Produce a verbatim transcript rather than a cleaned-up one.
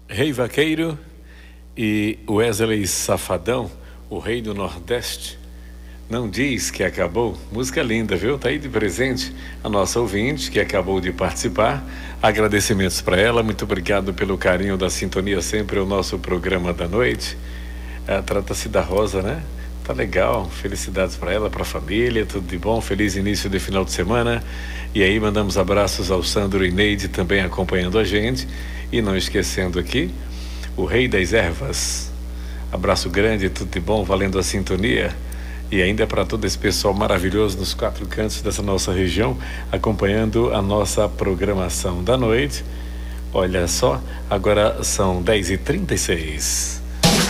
Rei Vaqueiro e Wesley Safadão, o rei do Nordeste. Não diz que acabou. Música linda, viu? Tá aí de presente a nossa ouvinte que acabou de participar. Agradecimentos para ela. Muito obrigado pelo carinho da sintonia sempre ao nosso programa da noite. É, trata-se da Rosa, né? Tá legal. Felicidades para ela, para a família, tudo de bom. Feliz início de final de semana. E aí mandamos abraços ao Sandro e Neide também acompanhando a gente. E não esquecendo aqui o Rei das Ervas. Abraço grande, tudo de bom, valendo a sintonia. E ainda para todo esse pessoal maravilhoso nos quatro cantos dessa nossa região, acompanhando a nossa programação da noite. Olha só, agora são dez e trinta e seis.